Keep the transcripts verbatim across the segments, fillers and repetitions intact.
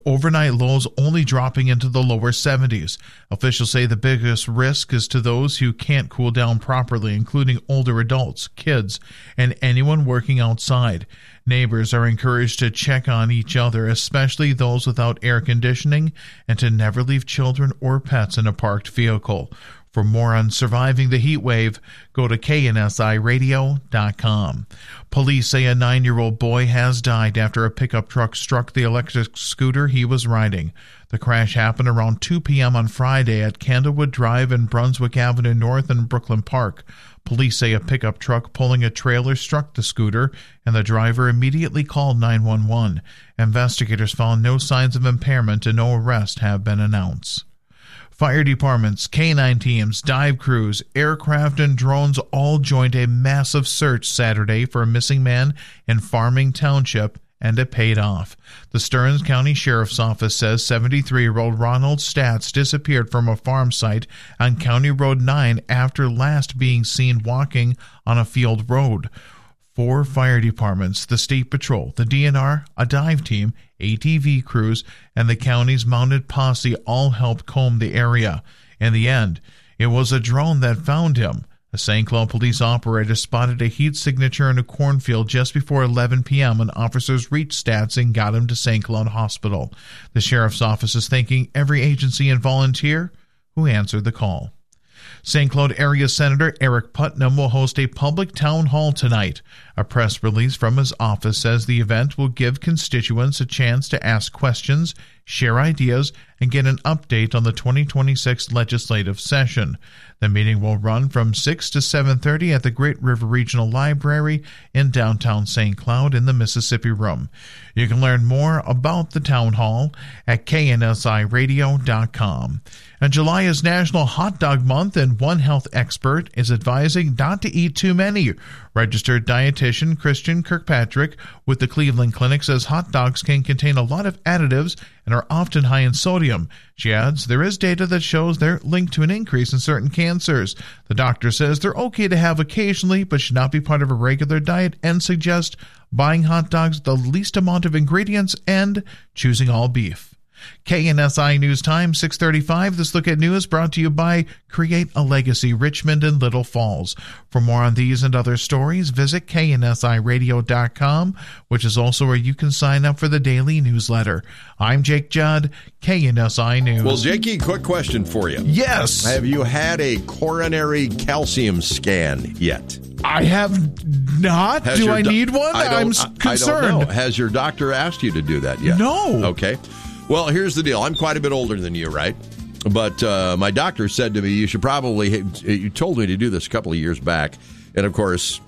Overnight lows only dropping into the lower seventies. Officials say the biggest risk is to those who can't cool down properly, including older adults, kids, and anyone working outside. Neighbors are encouraged to check on each other, especially those without air conditioning, and to never leave children or pets in a parked vehicle. For more on surviving the heat wave, go to K N S I radio dot com. Police say a nine-year-old boy has died after a pickup truck struck the electric scooter he was riding. The crash happened around two p.m. on Friday at Candlewood Drive and Brunswick Avenue North in Brooklyn Park. Police say a pickup truck pulling a trailer struck the scooter, and the driver immediately called nine one one. Investigators found no signs of impairment and no arrests have been announced. Fire departments, K nine teams, dive crews, aircraft, and drones all joined a massive search Saturday for a missing man in Farming Township, and it paid off. The Stearns County Sheriff's Office says seventy-three-year-old Ronald Statz disappeared from a farm site on County Road nine after last being seen walking on a field road. Four fire departments, the State Patrol, the D N R, a dive team, A T V crews, and the county's mounted posse all helped comb the area. In the end, it was a drone that found him. A Saint Cloud police operator spotted a heat signature in a cornfield just before eleven p.m. when officers reached Statz and got him to Saint Cloud Hospital. The sheriff's office is thanking every agency and volunteer who answered the call. Saint Cloud Area Senator Eric Putnam will host a public town hall tonight. A press release from his office says the event will give constituents a chance to ask questions, share ideas, and get an update on the twenty twenty-six legislative session. The meeting will run from six to seven thirty at the Great River Regional Library in downtown Saint Cloud in the Mississippi Room. You can learn more about the town hall at K N S I radio dot com. And July is National Hot Dog Month, and one health expert is advising not to eat too many. Registered dietitian Christian Kirkpatrick with the Cleveland Clinic says hot dogs can contain a lot of additives and are often high in sodium. She adds, there is data that shows they're linked to an increase in certain cancers. The doctor says they're okay to have occasionally, but should not be part of a regular diet, and suggests buying hot dogs with the least amount of ingredients and choosing all beef. K N S I News Time, six thirty-five. This Look at News brought to you by Create a Legacy, Richmond and Little Falls. For more on these and other stories, visit K N S I radio dot com, which is also where you can sign up for the daily newsletter. I'm Jake Judd, K N S I News. Well, Jakey, quick question for you. Yes. Have you had a coronary calcium scan yet? I have not. Has Do I do- need one? I I'm I, concerned. I don't know. Has your doctor asked you to do that yet? No. Okay. Well, here's the deal. I'm quite a bit older than you, right? But uh, my doctor said to me, you should probably, you told me to do this a couple of years back. And, of course,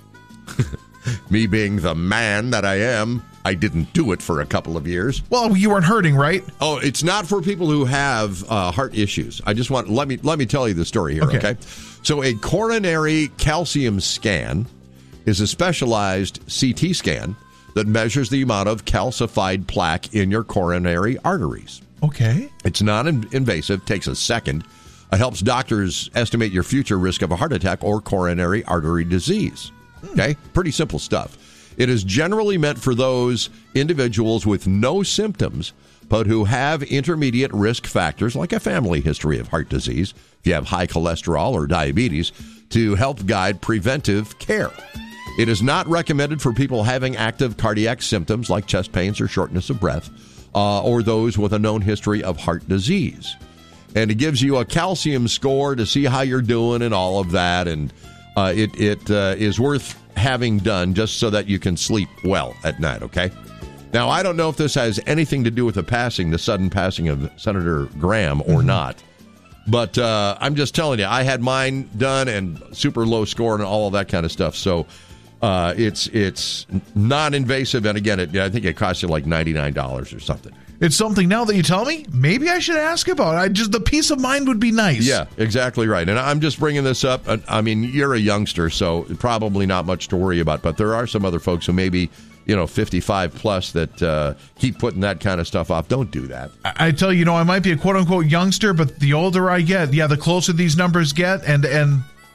me being the man that I am, I didn't do it for a couple of years. Well, you weren't hurting, right? Oh, it's not for people who have uh, heart issues. I just want, let me let me tell you the story here, okay? okay? So a coronary calcium scan is a specialized C T scan that measures the amount of calcified plaque in your coronary arteries. Okay. It's non-invasive, takes a second. It helps doctors estimate your future risk of a heart attack or coronary artery disease. Okay? Pretty simple stuff. It is generally meant for those individuals with no symptoms, but who have intermediate risk factors like a family history of heart disease, if you have high cholesterol or diabetes, to help guide preventive care. It is not recommended for people having active cardiac symptoms like chest pains or shortness of breath, uh, or those with a known history of heart disease. And it gives you a calcium score to see how you're doing and all of that. And uh, it, it uh, is worth having done just so that you can sleep well at night, okay? Now, I don't know if this has anything to do with the passing, the sudden passing of Senator Graham or mm-hmm. not. But uh, I'm just telling you, I had mine done and super low score and all of that kind of stuff. So uh, it's it's non-invasive. And again, it, I think it costs you like ninety-nine dollars or something. It's something now that you tell me, maybe I should ask about it. I just, the peace of mind would be nice. Yeah, exactly right. And I'm just bringing this up. I mean, you're a youngster, so probably not much to worry about. But there are some other folks who maybe, you know, fifty-five plus that uh, keep putting that kind of stuff off. Don't do that. I, I tell you, you know, I might be a quote-unquote youngster, but the older I get, yeah, the closer these numbers get. And, and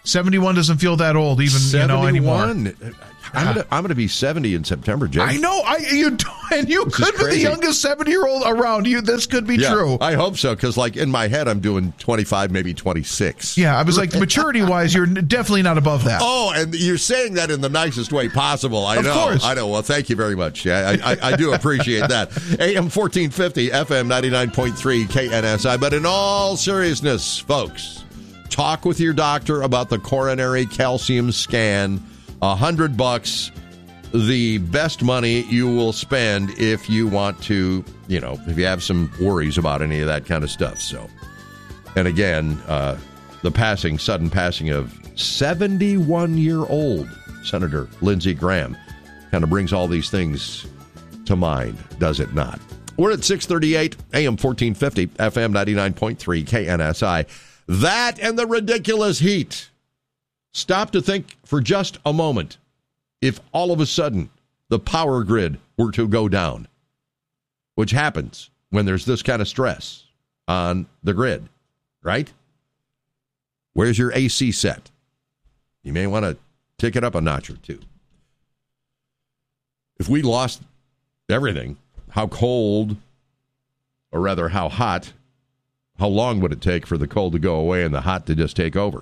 seventy-one doesn't feel that old, even you know anymore. I'm gonna, I'm gonna be seventy in September, Jay. I know. I you and you this could be the youngest seventy-year-old around. You this could be yeah, true. I hope so, because like in my head, I'm doing twenty-five, maybe twenty-six. Yeah, I was like, maturity-wise, you're definitely not above that. Oh, and you're saying that in the nicest way possible. I of know. Course. I know. Well, thank you very much. Yeah, I, I, I do appreciate that. A M fourteen fifty, F M ninety-nine point three, K N S I. But in all seriousness, folks, talk with your doctor about the coronary calcium scan. A hundred bucks, the best money you will spend if you want to, you know, if you have some worries about any of that kind of stuff. So, and again, uh, the passing, sudden passing of seventy-one-year-old Senator Lindsey Graham kind of brings all these things to mind, does it not? We're at six thirty-eight, A M fourteen fifty, F M ninety-nine point three, K N S I. That and the ridiculous heat. Stop to think for just a moment if all of a sudden the power grid were to go down, which happens when there's this kind of stress on the grid, right? Where's your A C set? You may want to tick it up a notch or two. If we lost everything, how cold, or rather how hot, how long would it take for the cold to go away and the hot to just take over?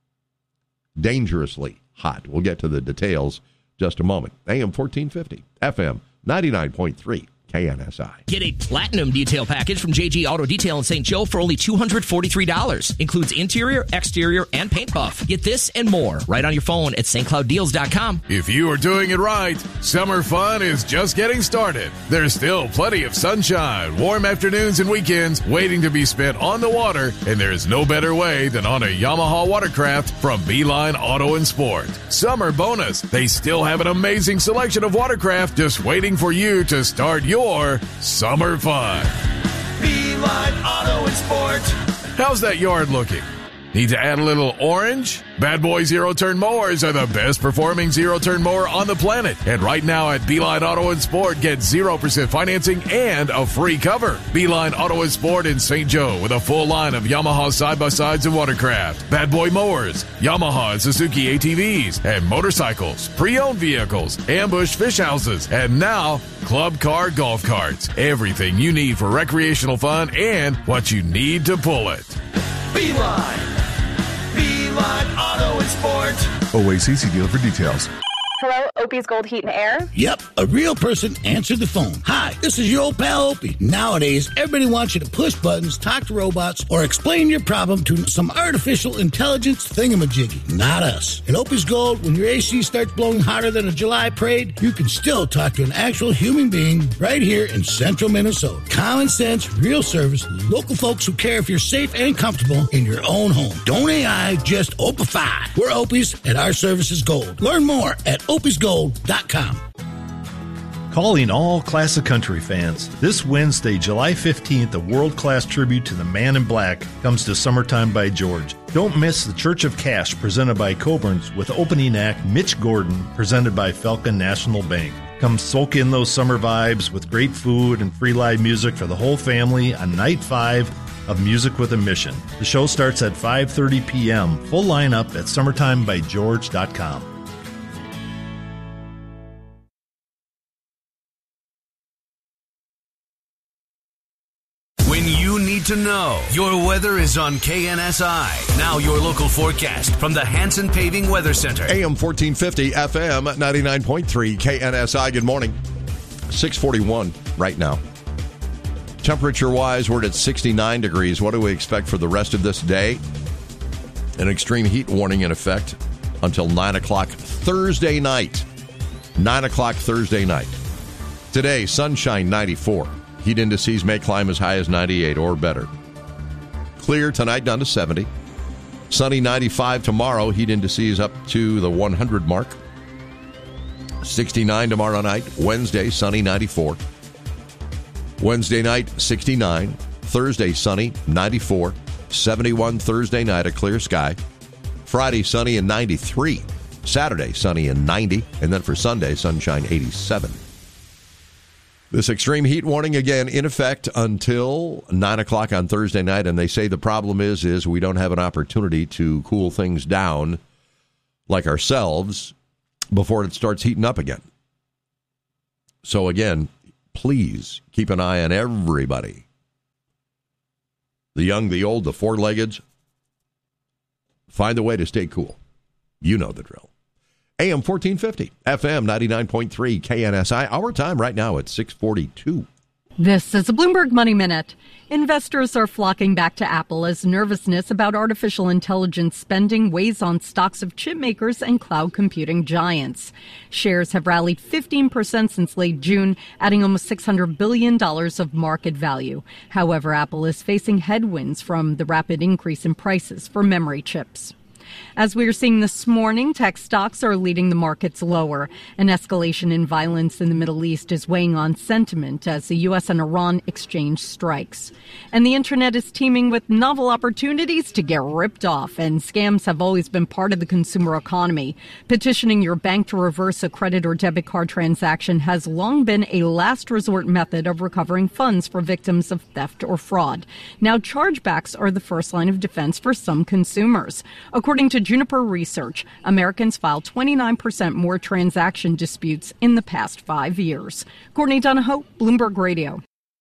Dangerously hot. We'll get to the details just a moment. A M fourteen fifty, F M ninety-nine point three, K N S I. Get a platinum detail package from J G Auto Detail in Saint Joe for only two hundred forty-three dollars. Includes interior, exterior, and paint buff. Get this and more right on your phone at St Cloud Deals dot com. If you are doing it right, summer fun is just getting started. There's still plenty of sunshine, warm afternoons and weekends waiting to be spent on the water, and there's no better way than on a Yamaha watercraft from Beeline Auto and Sport. Summer bonus, they still have an amazing selection of watercraft just waiting for you to start your summer fun. Beeline Auto and Sport. How's that yard looking? Need to add a little orange? Bad Boy zero-turn mowers are the best performing zero-turn mower on the planet. And right now at Beeline Auto and Sport, get zero percent financing and a free cover. Beeline Auto and Sport in Saint Joe with a full line of Yamaha side-by-sides and watercraft, Bad Boy mowers, Yamaha and Suzuki A T Vs, and motorcycles, pre-owned vehicles, ambush fish houses, and now club car golf carts. Everything you need for recreational fun and what you need to pull it. Beeline. Beeline Auto and Sport. Always easy dealer for details. Hello, Opie's Gold Heat and Air? Yep, a real person answered the phone. Hi, this is your old pal Opie. Nowadays, everybody wants you to push buttons, talk to robots, or explain your problem to some artificial intelligence thingamajiggy. Not us. At Opie's Gold, when your A C starts blowing hotter than a July parade, you can still talk to an actual human being right here in central Minnesota. Common sense, real service, local folks who care if you're safe and comfortable in your own home. Don't A I, just Opify. We're Opie's, and our service is gold. Learn more at Opie's Gold dot com. Calling all classic country fans, this Wednesday, July fifteenth, a world-class tribute to the Man in Black comes to Summertime by George. Don't miss the Church of Cash presented by Coburn's with opening act Mitch Gordon presented by Falcon National Bank. Come soak in those summer vibes with great food and free live music for the whole family on night five of Music with a Mission. The show starts at five thirty p.m. Full lineup at summertime by george dot com. When you need to know, your weather is on K N S I. Now your local forecast from the Hanson Paving Weather Center. A M fourteen fifty, F M ninety-nine point three, K N S I. Good morning. six forty-one right now. Temperature-wise, we're at sixty-nine degrees. What do we expect for the rest of this day? An extreme heat warning in effect until nine o'clock Thursday night. nine o'clock Thursday night. Today, sunshine ninety-four. Heat indices may climb as high as ninety-eight or better. Clear tonight down to seventy. Sunny ninety-five tomorrow. Heat indices up to the one hundred mark. sixty-nine tomorrow night. Wednesday, sunny ninety-four. Wednesday night, sixty-nine. Thursday, sunny ninety-four. seventy-one Thursday night, a clear sky. Friday, sunny and ninety-three. Saturday, sunny and ninety. And then for Sunday, sunshine eighty-seven. This extreme heat warning, again, in effect until nine o'clock on Thursday night. And they say the problem is, is we don't have an opportunity to cool things down like ourselves before it starts heating up again. So again, please keep an eye on everybody. The young, the old, the four-leggeds. Find a way to stay cool. You know the drill. A M fourteen fifty, F M ninety-nine point three, K N S I. Our time right now at six forty-two. This is a Bloomberg Money Minute. Investors are flocking back to Apple as nervousness about artificial intelligence spending weighs on stocks of chip makers and cloud computing giants. Shares have rallied fifteen percent since late June, adding almost six hundred billion dollars of market value. However, Apple is facing headwinds from the rapid increase in prices for memory chips. As we are seeing this morning, tech stocks are leading the markets lower. An escalation in violence in the Middle East is weighing on sentiment as the U S and Iran exchange strikes. And the internet is teeming with novel opportunities to get ripped off, and scams have always been part of the consumer economy. Petitioning your bank to reverse a credit or debit card transaction has long been a last resort method of recovering funds for victims of theft or fraud. Now, chargebacks are the first line of defense for some consumers. According to Juniper Research, Americans filed twenty-nine percent more transaction disputes in the past five years. Courtney Donahoe, Bloomberg Radio.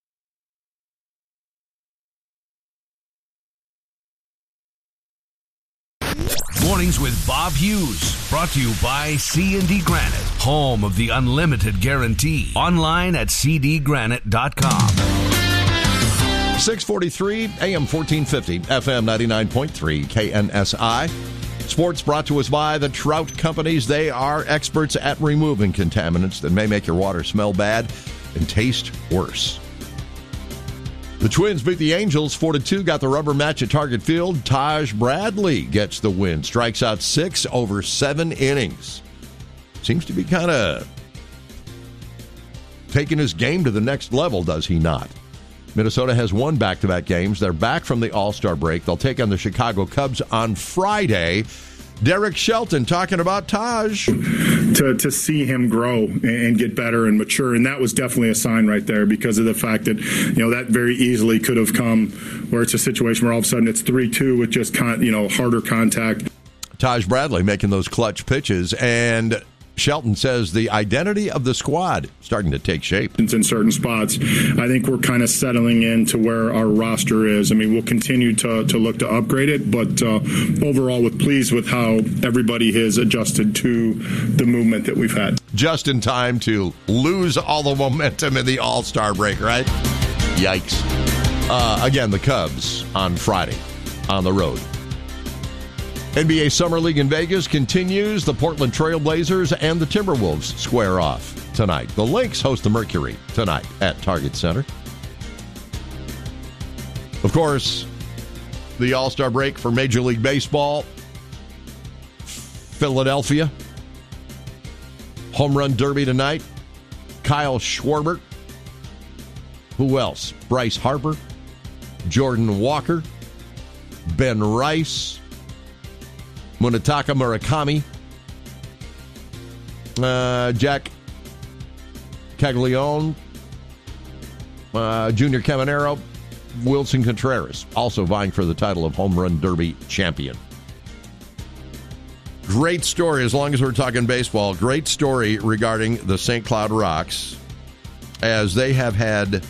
Mornings with Bob Hughes, brought to you by C and D Granite, home of the unlimited guarantee. Online at c d granite dot com. six forty-three, A M fourteen fifty, F M ninety-nine point three, K N S I. Sports brought to us by the Trout Companies. They are experts at removing contaminants that may make your water smell bad and taste worse. The Twins beat the Angels four to two, got the rubber match at Target Field. Taj Bradley gets the win, strikes out six over seven innings. Seems to be kind of taking his game to the next level, does he not? Minnesota has won back-to-back games. They're back from the All-Star break. They'll take on the Chicago Cubs on Friday. Derek Shelton talking about Taj. To to see him grow and get better and mature, and that was definitely a sign right there because of the fact that, you know, that very easily could have come where it's a situation where all of a sudden it's three two with just, con- you know, harder contact. Taj Bradley making those clutch pitches, and Shelton says the identity of the squad starting to take shape. In certain spots, I think we're kind of settling into where our roster is. I mean, we'll continue to, to look to upgrade it, but uh, overall, we're pleased with how everybody has adjusted to the movement that we've had. Just in time to lose all the momentum in the All-Star break, right? Yikes. Uh, again, the Cubs on Friday on the road. N B A Summer League in Vegas continues. The Portland Trail Blazers and the Timberwolves square off tonight. The Lynx host the Mercury tonight at Target Center. Of course, the All-Star break for Major League Baseball. Philadelphia. Home Run Derby tonight. Kyle Schwarber. Who else? Bryce Harper. Jordan Walker. Ben Rice. Munetaka Murakami, uh, Jack Caglione, uh, Junior Caminero, Wilson Contreras, also vying for the title of Home Run Derby champion. Great story, as long as we're talking baseball, great story regarding the Saint Cloud Rocks, as they have had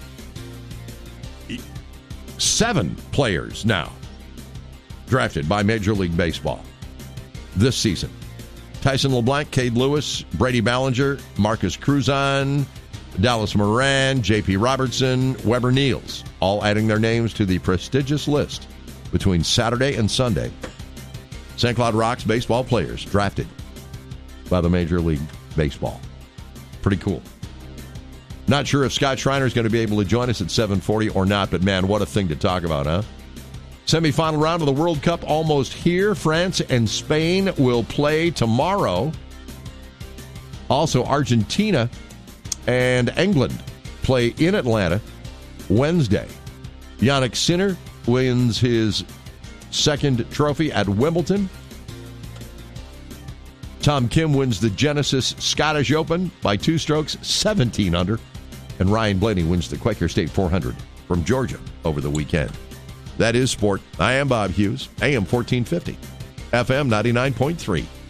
seven players now drafted by Major League Baseball this season. Tyson LeBlanc, Cade Lewis, Brady Ballinger, Marcus Cruzan, Dallas Moran, J P Robertson, Weber Niels, all adding their names to the prestigious list between Saturday and Sunday. Saint Cloud Rocks baseball players drafted by the Major League Baseball. Pretty cool. Not sure if Scott Schreiner is going to be able to join us at seven forty or not, but man, what a thing to talk about, huh? Semifinal round of the World Cup almost here. France and Spain will play tomorrow. Also, Argentina and England play in Atlanta Wednesday. Jannik Sinner wins his second trophy at Wimbledon. Tom Kim wins the Genesis Scottish Open by two strokes, seventeen under. And Ryan Blaney wins the Quaker State four hundred from Georgia over the weekend. That is sport. I am Bob Hughes, A M fourteen fifty, F M ninety-nine point three,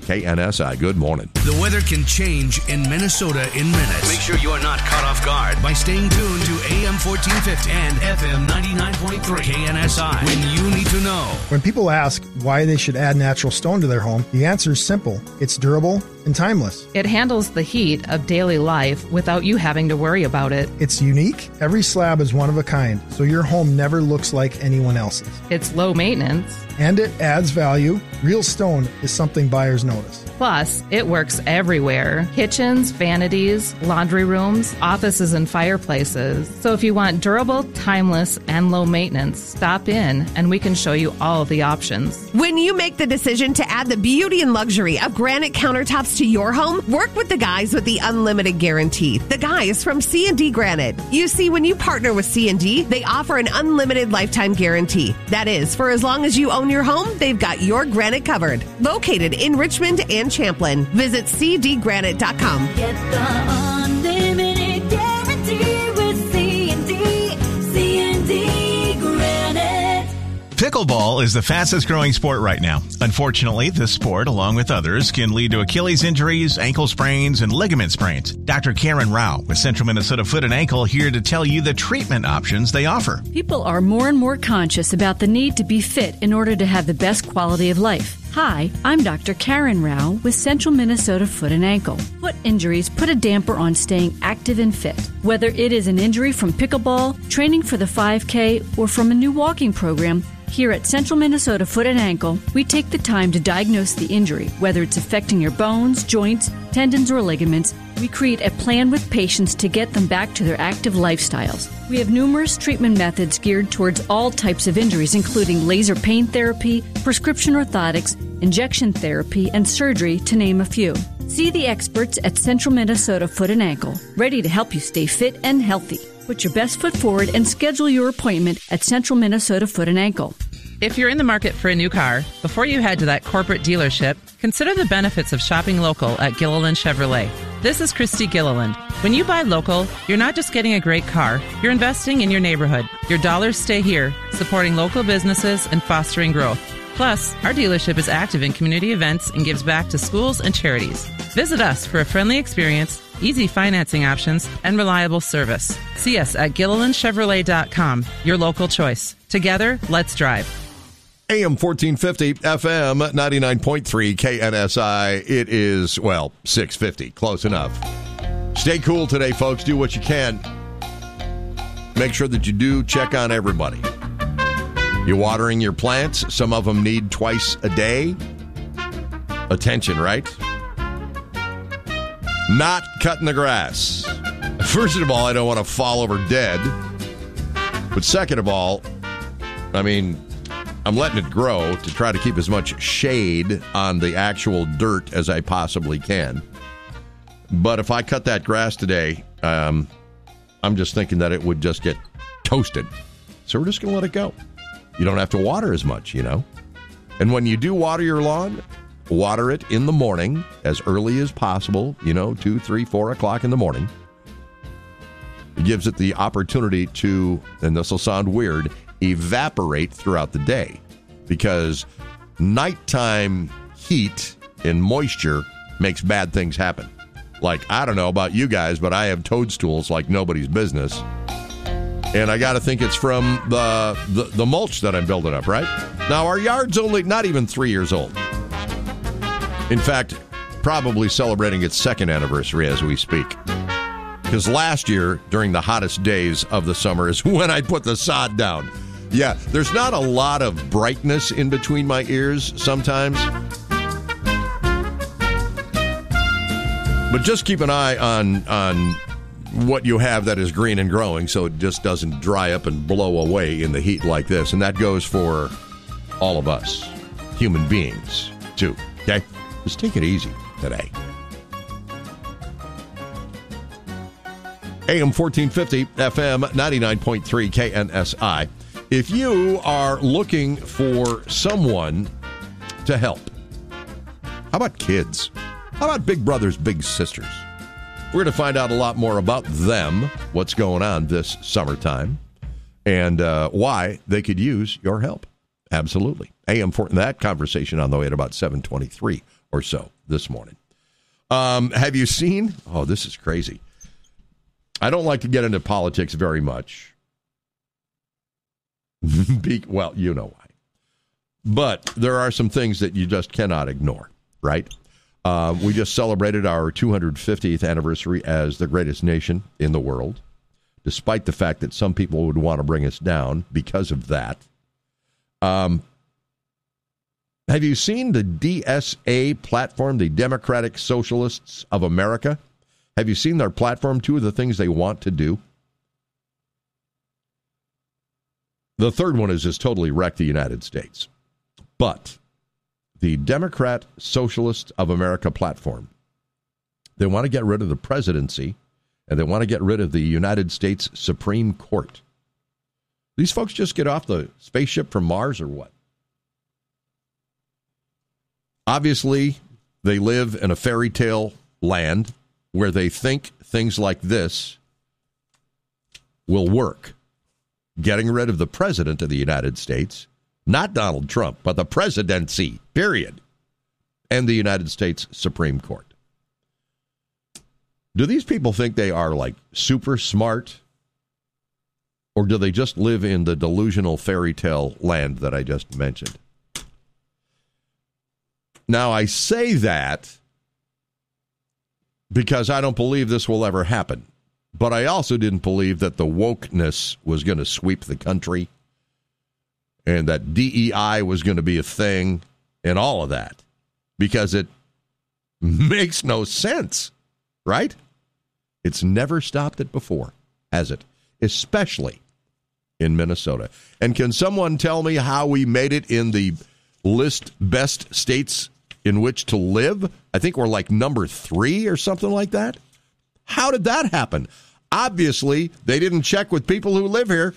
K N S I. Good morning. The weather can change in Minnesota in minutes. Make sure you are not caught off guard by staying tuned to A M fourteen fifty and F M ninety-nine point three K N S I when you need to know. When people ask why they should add natural stone to their home, the answer is simple. It's durable and timeless. It handles the heat of daily life without you having to worry about it. It's unique. Every slab is one of a kind, so your home never looks like anyone else's. It's low maintenance. And it adds value. Real stone is something buyers notice. Plus, it works everywhere. Kitchens, vanities, laundry rooms, offices, and fireplaces. So if you want durable, timeless, and low maintenance, stop in and we can show you all of the options. When you make the decision to add the beauty and luxury of granite countertops to your home, work with the guys with the unlimited guarantee. The guys from C and D Granite. You see, when you partner with C and D, they offer an unlimited lifetime guarantee. That is, for as long as you own your home, they've got your granite covered. Located in Richmond and Champlin. Visit c d granite dot com. Get the unlimited guarantee with C and D. C and D Granite. Pickleball is the fastest growing sport right now. Unfortunately, this sport, along with others, can lead to Achilles injuries, ankle sprains, and ligament sprains. Doctor Karen Rao with Central Minnesota Foot and Ankle here to tell you the treatment options they offer. People are more and more conscious about the need to be fit in order to have the best quality of life. Hi, I'm Doctor Karen Rao with Central Minnesota Foot and Ankle. Foot injuries put a damper on staying active and fit. Whether it is an injury from pickleball, training for the five K, or from a new walking program, here at Central Minnesota Foot and Ankle, we take the time to diagnose the injury, whether it's affecting your bones, joints, tendons, or ligaments. We create a plan with patients to get them back to their active lifestyles. We have numerous treatment methods geared towards all types of injuries, including laser pain therapy, prescription orthotics, injection therapy, and surgery, to name a few. See the experts at Central Minnesota Foot and Ankle, ready to help you stay fit and healthy. Put your best foot forward and schedule your appointment at Central Minnesota Foot and Ankle. If you're in the market for a new car, before you head to that corporate dealership, consider the benefits of shopping local at Gilliland Chevrolet. This is Christy Gilliland. When you buy local, you're not just getting a great car, you're investing in your neighborhood. Your dollars stay here, supporting local businesses and fostering growth. Plus, our dealership is active in community events and gives back to schools and charities. Visit us for a friendly experience, easy financing options, and reliable service. See us at Gilliland Chevrolet dot com, your local choice. Together, let's drive. A M fourteen fifty, F M ninety-nine point three, K N S I. It is, well, six fifty. Close enough. Stay cool today, folks. Do what you can. Make sure that you do check on everybody. You're watering your plants. Some of them need twice a day. Attention, right? Not cutting the grass. First of all, I don't want to fall over dead. But second of all, I mean, I'm letting it grow to try to keep as much shade on the actual dirt as I possibly can. But if I cut that grass today, um, I'm just thinking that it would just get toasted. So we're just going to let it go. You don't have to water as much, you know. And when you do water your lawn, water it in the morning as early as possible, you know, two, three, four o'clock in the morning. It gives it the opportunity to, and this will sound weird, evaporate throughout the day, because nighttime heat and moisture makes bad things happen. Like, I don't know about you guys, but I have toadstools like nobody's business. And I got to think it's from the, the the mulch that I'm building up, right? Now, our yard's only not even three years old. In fact, probably celebrating its second anniversary as we speak. Because last year, during the hottest days of the summer, is when I put the sod down. Yeah, there's not a lot of brightness in between my ears sometimes. But just keep an eye on on what you have that is green and growing, so it just doesn't dry up and blow away in the heat like this. And that goes for all of us, human beings, too. Okay? Just take it easy today. A M fourteen fifty, F M ninety-nine point three, K N S I. If you are looking for someone to help, how about kids? How about big brothers, big sisters? We're going to find out a lot more about them, what's going on this summertime, and uh, why they could use your help. Absolutely. A M fourteen, that conversation on the way at about seven twenty-three or so this morning. Um, have you seen? Oh, this is crazy. I don't like to get into politics very much. Be, well, you know why. But there are some things that you just cannot ignore, right? Uh, we just celebrated our two hundred fiftieth anniversary as the greatest nation in the world, despite the fact that some people would want to bring us down because of that. Um, have you seen the D S A platform, the Democratic Socialists of America? Have you seen their platform, two of the things they want to do? The third one is just totally wreck the United States. But the Democrat Socialist of America platform, they want to get rid of the presidency, and they want to get rid of the United States Supreme Court. These folks just get off the spaceship from Mars or what? Obviously, they live in a fairy tale land where they think things like this will work. Getting rid of the president of the United States, not Donald Trump, but the presidency, period, and the United States Supreme Court. Do these people think they are like super smart, or do they just live in the delusional fairy tale land that I just mentioned? Now, I say that because I don't believe this will ever happen. But I also didn't believe that the wokeness was going to sweep the country and that D E I was going to be a thing and all of that, because it makes no sense, right? It's never stopped it before, has it? Especially in Minnesota. And can someone tell me how we made it in the list best states in which to live? I think we're like number three or something like that. How did that happen? Obviously, they didn't check with people who live here.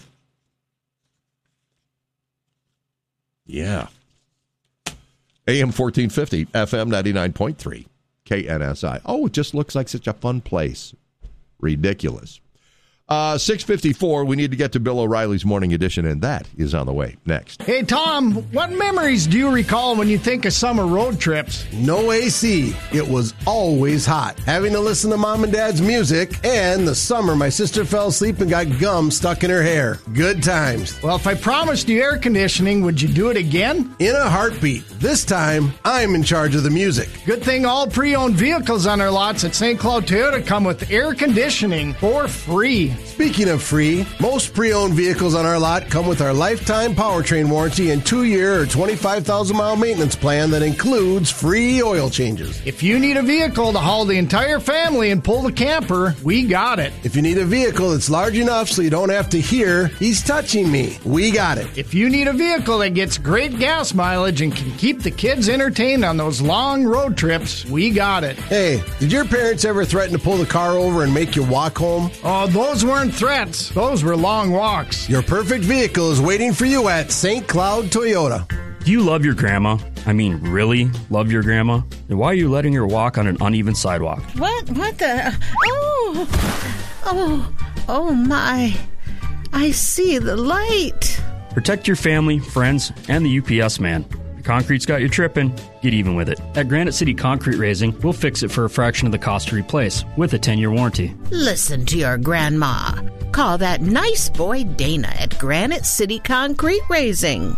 Yeah. A M fourteen fifty, F M ninety-nine point three, K N S I. Oh, it just looks like such a fun place. Ridiculous. Uh, six fifty-four, we need to get to Bill O'Reilly's Morning Edition, and that is on the way next. Hey, Tom, what memories do you recall when you think of summer road trips? No A C. It was always hot. Having to listen to Mom and Dad's music, and the summer my sister fell asleep and got gum stuck in her hair. Good times. Well, if I promised you air conditioning, would you do it again? In a heartbeat. This time, I'm in charge of the music. Good thing all pre-owned vehicles on our lots at Saint Cloud Toyota come with air conditioning for free. Speaking of free, most pre-owned vehicles on our lot come with our lifetime powertrain warranty and two-year or twenty-five thousand mile maintenance plan that includes free oil changes. If you need a vehicle to haul the entire family and pull the camper, we got it. If you need a vehicle that's large enough so you don't have to hear, he's touching me, we got it. If you need a vehicle that gets great gas mileage and can keep the kids entertained on those long road trips, we got it. Hey, did your parents ever threaten to pull the car over and make you walk home? Oh, those weren't threats. Those were long walks. Your perfect vehicle is waiting for you at Saint Cloud Toyota. Do you love your grandma? I mean, really love your grandma? Then why are you letting her walk on an uneven sidewalk? What? What the? Oh! Oh! Oh, my. I see the light. Protect your family, friends, and the U P S man. The concrete's got you tripping. Get even with it. At Granite City Concrete Raising, we'll fix it for a fraction of the cost to replace, with a ten-year warranty. Listen to your grandma. Call that nice boy Dana at Granite City Concrete Raising.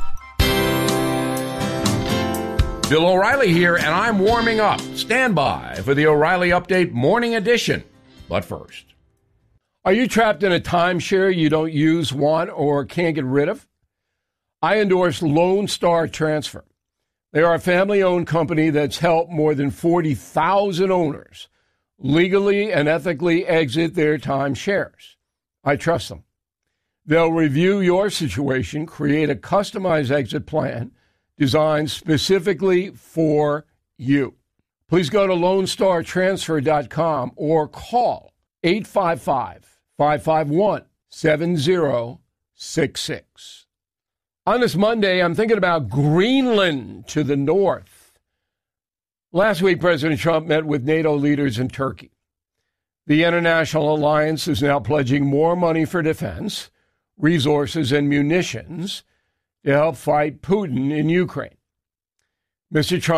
Bill O'Reilly here, and I'm warming up. Stand by for the O'Reilly Update Morning Edition. But first, are you trapped in a timeshare you don't use, want, or can't get rid of? I endorse Lone Star Transfer. They are a family-owned company that's helped more than forty thousand owners legally and ethically exit their timeshares. I trust them. They'll review your situation, create a customized exit plan designed specifically for you. Please go to lone star transfer dot com or call eight five five, five five one, seven zero six six. On this Monday, I'm thinking about Greenland to the north. Last week, President Trump met with NATO leaders in Turkey. The international alliance is now pledging more money for defense, resources, and munitions to help fight Putin in Ukraine. Mister Trump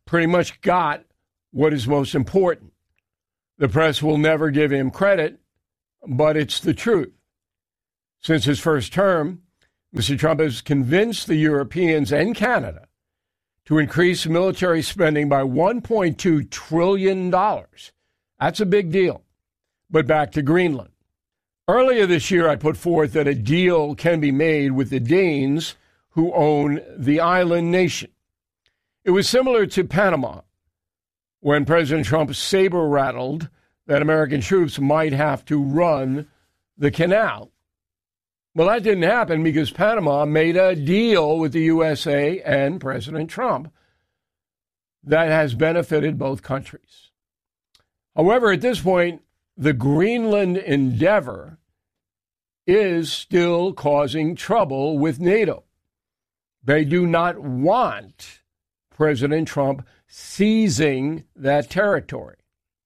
pretty much got what is most important. The press will never give him credit, but it's the truth. Since his first term, Mister Trump has convinced the Europeans and Canada to increase military spending by one point two trillion dollars. That's a big deal. But back to Greenland. Earlier this year, I put forth that a deal can be made with the Danes who own the island nation. It was similar to Panama, when President Trump saber-rattled that American troops might have to run the canal. Well, that didn't happen because Panama made a deal with the U S A and President Trump that has benefited both countries. However, at this point, the Greenland endeavor is still causing trouble with NATO. They do not want President Trump seizing that territory.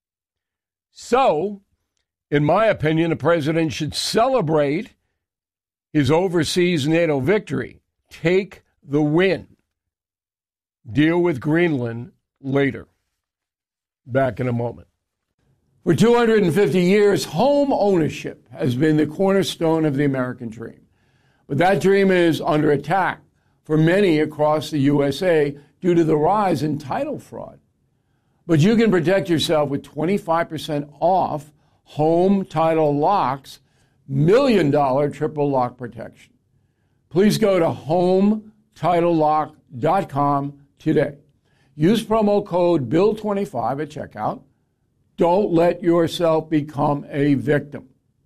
So, in my opinion, the president should celebrate his overseas NATO victory. Take the win. Deal with Greenland later. Back in a moment. For two hundred fifty years, home ownership has been the cornerstone of the American dream. But that dream is under attack for many across the U S A due to the rise in title fraud. But you can protect yourself with twenty-five percent off home title locks, million dollar triple lock protection. Please go to home title lock dot com today. Use promo code bill twenty-five at checkout. Don't let yourself become a victim.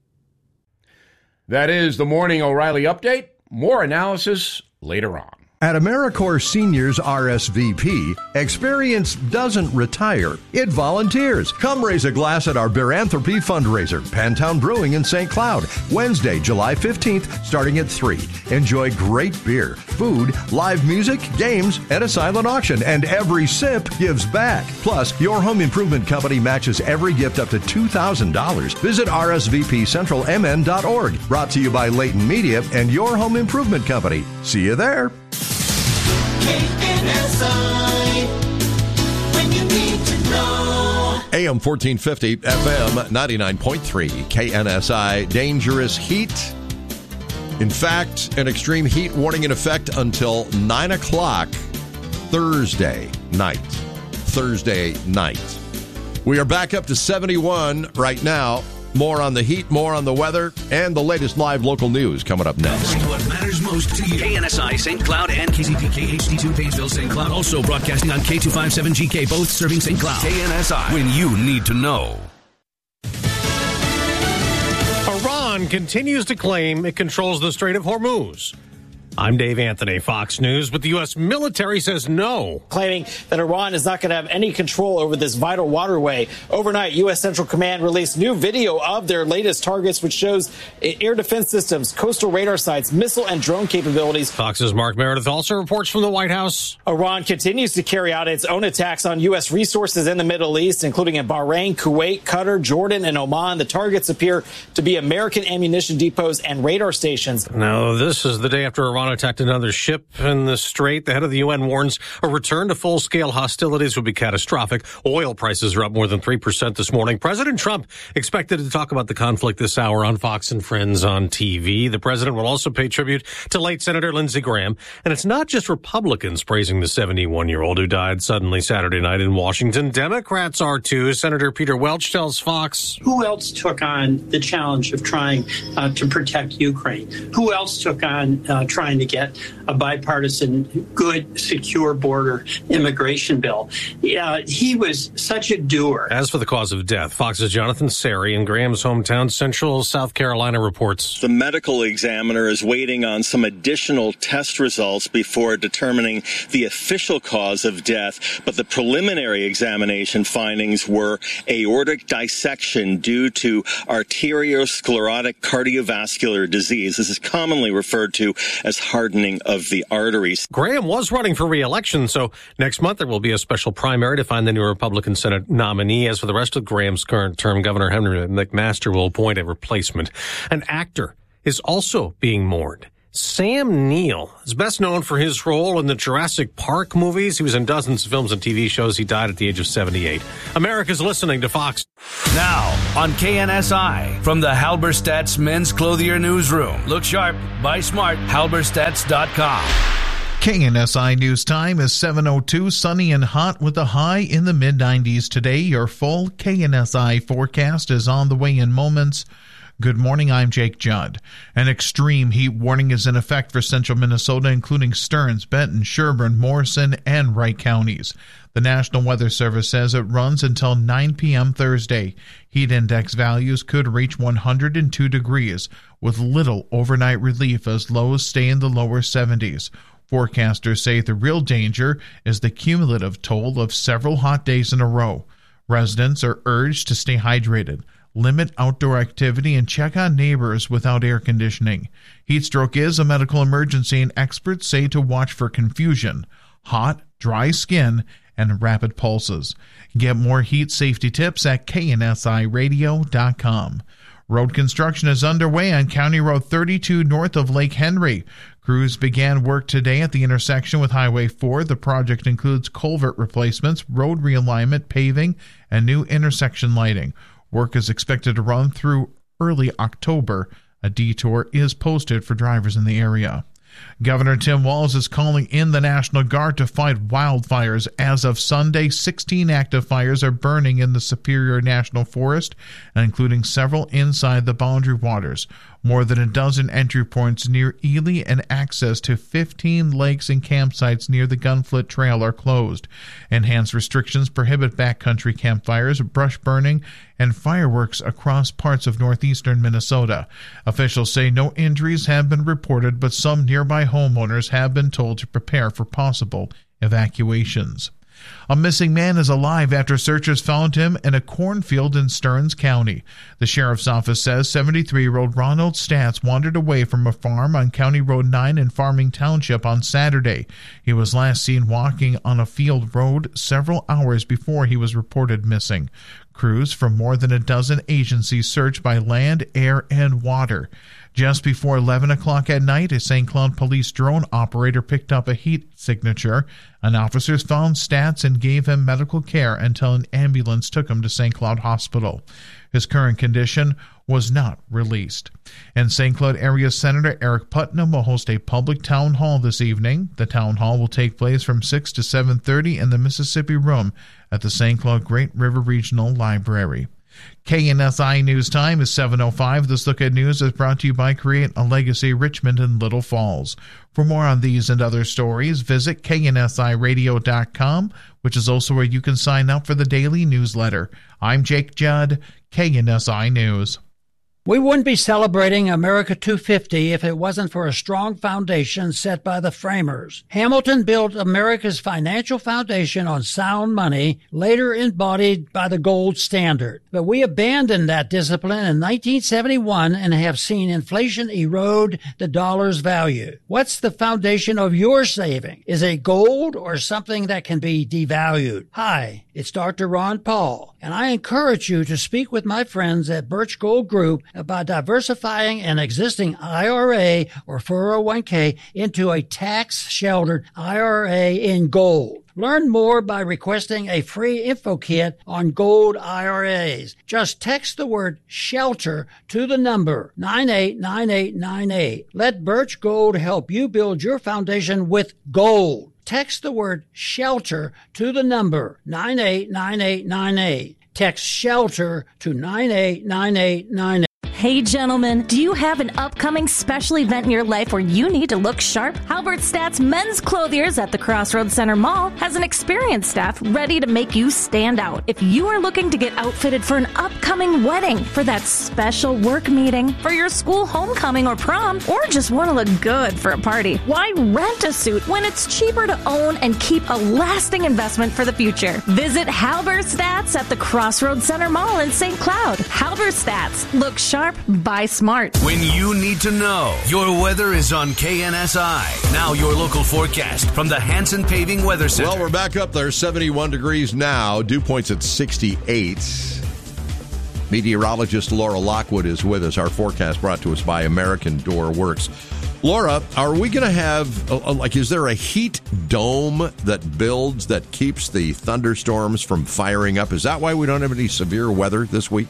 That is the Morning O'Reilly Update. More analysis later on. At AmeriCorps Seniors R S V P, experience doesn't retire, it volunteers. Come raise a glass at our Beeranthropy fundraiser, Pantown Brewing in Saint Cloud, Wednesday, July fifteenth, starting at three. Enjoy great beer, food, live music, games, and a silent auction, and every sip gives back. Plus, your home improvement company matches every gift up to two thousand dollars. Visit R S V P central M N dot org. Brought to you by Leighton Media and your home improvement company. See you there. K N S I, when you need to know. A M fourteen fifty, F M ninety-nine point three, K N S I. Dangerous heat. In fact, an extreme heat warning in effect until nine o'clock Thursday night. Thursday night. We are back up to seventy-one right now. More on the heat, more on the weather, and the latest live local news coming up next. Covering what matters most to you. K N S I Saint Cloud and K Z P K H D two Painesville Saint Cloud. Also broadcasting on K two fifty-seven G K, both serving Saint Cloud. K N S I, when you need to know. Iran continues to claim it controls the Strait of Hormuz. I'm Dave Anthony, Fox News, but the U S military says no. Claiming that Iran is not going to have any control over this vital waterway. Overnight, U S Central Command released new video of their latest targets, which shows air defense systems, coastal radar sites, missile and drone capabilities. Fox's Mark Meredith also reports from the White House. Iran continues to carry out its own attacks on U S resources in the Middle East, including in Bahrain, Kuwait, Qatar, Jordan, and Oman. The targets appear to be American ammunition depots and radar stations. Now, this is the day after Iran attacked another ship in the Strait. The head of the U N warns a return to full-scale hostilities would be catastrophic. Oil prices are up more than three percent this morning. President Trump expected to talk about the conflict this hour on Fox and Friends on T V. The president will also pay tribute to late Senator Lindsey Graham. And it's not just Republicans praising the seventy-one-year-old who died suddenly Saturday night in Washington. Democrats are too. Senator Peter Welch tells Fox. Who else took on the challenge of trying uh, to protect Ukraine? Who else took on uh, trying to get a bipartisan, good, secure border immigration bill? Uh, he was such a doer. As for the cause of death, Fox's Jonathan Sari in Graham's hometown, Central South Carolina, reports. The medical examiner is waiting on some additional test results before determining the official cause of death, but the preliminary examination findings were aortic dissection due to arteriosclerotic cardiovascular disease. This is commonly referred to as hardening of the arteries. Graham was running for re-election, so next month there will be a special primary to find the new Republican Senate nominee. As for the rest of Graham's current term, Governor Henry McMaster will appoint a replacement. An actor is also being mourned. Sam Neill is best known for his role in the Jurassic Park movies. He was in dozens of films and T V shows. He died at the age of seventy-eight. America's listening to Fox. Now on K N S I from the Halberstadt's Men's Clothier Newsroom. Look sharp, buy smart, halberstadts dot com. K N S I News Time is seven oh two, sunny and hot with a high in the mid nineties today. Your full K N S I forecast is on the way in moments. Good morning, I'm Jake Judd. An extreme heat warning is in effect for central Minnesota, including Stearns, Benton, Sherburne, Morrison, and Wright counties. The National Weather Service says it runs until nine p.m. Thursday. Heat index values could reach one hundred two degrees, with little overnight relief as lows stay in the lower seventies. Forecasters say the real danger is the cumulative toll of several hot days in a row. Residents are urged to stay hydrated, limit outdoor activity, and check on neighbors without air conditioning. Heat stroke is a medical emergency, and experts say to watch for confusion, hot, dry skin, and rapid pulses. Get more heat safety tips at K N S I radio dot com. Road construction is underway on County Road thirty-two north of Lake Henry. Crews began work today at the intersection with Highway four. The project includes culvert replacements, road realignment, paving, and new intersection lighting. Work is expected to run through early October. A detour is posted for drivers in the area. Governor Tim Walz is calling in the National Guard to fight wildfires. As of Sunday, sixteen active fires are burning in the Superior National Forest, including several inside the Boundary Waters. More than a dozen entry points near Ely and access to fifteen lakes and campsites near the Gunflint Trail are closed. Enhanced restrictions prohibit backcountry campfires, brush burning, and fireworks across parts of northeastern Minnesota. Officials say no injuries have been reported, but some nearby homeowners have been told to prepare for possible evacuations. A missing man is alive after searchers found him in a cornfield in Stearns County. The sheriff's office says seventy-three-year-old Ronald Statz wandered away from a farm on County Road nine in Farming Township on Saturday. He was last seen walking on a field road several hours before he was reported missing. Crews from more than a dozen agencies searched by land, air, and water. Just before eleven o'clock at night, a Saint Cloud police drone operator picked up a heat signature, and officers found Statz and gave him medical care until an ambulance took him to Saint Cloud Hospital. His current condition was not released. And Saint Cloud area Senator Eric Putnam will host a public town hall this evening. The town hall will take place from six to seven thirty in the Mississippi Room at the Saint Cloud Great River Regional Library. K N S I News Time is seven oh five. This Look at News is brought to you by Create a Legacy Richmond and Little Falls. For more on these and other stories, visit K N S I radio dot com, which is also where you can sign up for the daily newsletter. I'm Jake Judd, K N S I News. We wouldn't be celebrating America two fifty if it wasn't for a strong foundation set by the framers. Hamilton built America's financial foundation on sound money, later embodied by the gold standard. But we abandoned that discipline in nineteen seventy-one and have seen inflation erode the dollar's value. What's the foundation of your saving? Is it gold or something that can be devalued? Hi, it's Doctor Ron Paul, and I encourage you to speak with my friends at Birch Gold Group about diversifying an existing I R A or four oh one k into a tax-sheltered I R A in gold. Learn more by requesting a free info kit on gold I R As. Just text the word SHELTER to the number nine eight nine eight nine eight. Let Birch Gold help you build your foundation with gold. Text the word SHELTER to the number nine eight nine eight nine eight. Text SHELTER to nine eight nine eight nine eight. Hey gentlemen, do you have an upcoming special event in your life where you need to look sharp? Halberstadt's Men's Clothiers at the Crossroads Center Mall has an experienced staff ready to make you stand out. If you are looking to get outfitted for an upcoming wedding, for that special work meeting, for your school homecoming or prom, or just want to look good for a party, why rent a suit when it's cheaper to own and keep a lasting investment for the future? Visit Halberstadt's at the Crossroads Center Mall in Saint Cloud. Halberstadt's. Look sharp. Buy smart. When you need to know, your weather is on K N S I. Now your local forecast from the Hanson Paving Weather Center. Well, we're back up there, seventy-one degrees now. Dew point's at sixty-eight. Meteorologist Laura Lockwood is with us. Our forecast brought to us by American Door Works. Laura, are we going to have, uh, like, is there a heat dome that builds that keeps the thunderstorms from firing up? Is that why we don't have any severe weather this week?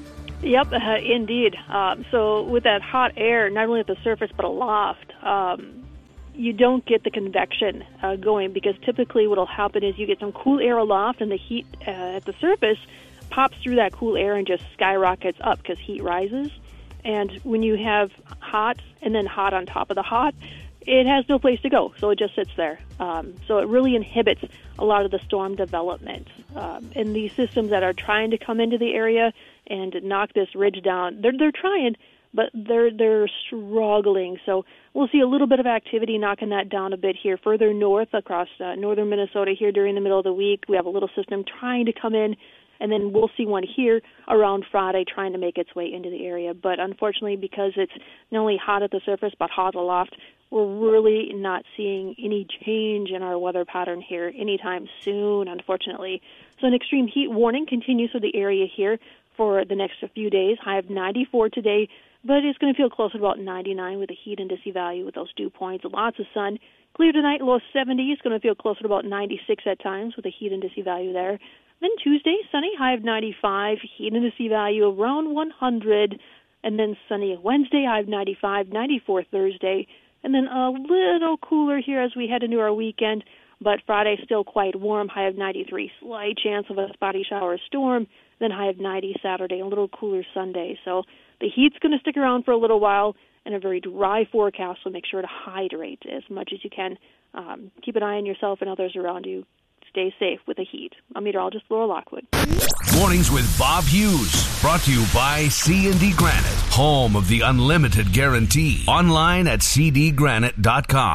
Yep, uh, indeed. Um, so with that hot air, not only at the surface but aloft, um, you don't get the convection uh, going, because typically what will happen is you get some cool air aloft and the heat uh, at the surface pops through that cool air and just skyrockets up because heat rises. And when you have hot and then hot on top of the hot, it has no place to go, so it just sits there. Um, so it really inhibits a lot of the storm development. Um, and these systems that are trying to come into the area and knock this ridge down, they're they're trying, but they're they're struggling. So we'll see a little bit of activity knocking that down a bit here further north across uh, northern Minnesota here during the middle of the week. We have a little system trying to come in. And then we'll see one here around Friday trying to make its way into the area. But unfortunately, because it's not only hot at the surface but hot aloft, we're really not seeing any change in our weather pattern here anytime soon, unfortunately. So an extreme heat warning continues for the area here for the next few days. High of ninety-four today, but it's going to feel closer to about ninety-nine with the heat indice value with those dew points. Lots of sun. Clear tonight, low seventy. It's going to feel closer to about ninety-six at times with the heat indice value there. Then Tuesday, sunny, high of ninety-five, heat indice value around one hundred. And then sunny Wednesday, high of ninety-five, ninety-four Thursday. And then a little cooler here as we head into our weekend. But Friday still quite warm, high of ninety-three. Slight chance of a spotty shower or storm. Then high of ninety Saturday, a little cooler Sunday. So the heat's going to stick around for a little while and a very dry forecast, so make sure to hydrate as much as you can. Um, keep an eye on yourself and others around you. Stay safe with the heat. I'm meteorologist Laura Lockwood. Mornings with Bob Hughes. Brought to you by C and D Granite, home of the unlimited guarantee. Online at c d granite dot com.